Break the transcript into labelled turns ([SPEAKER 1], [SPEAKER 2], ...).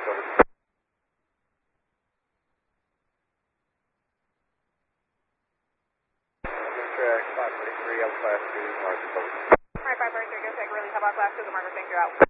[SPEAKER 1] Track 543, I'm Class 2, Mark.
[SPEAKER 2] Alright, 543, go take release. How about Class 2, the Marker, thank you out.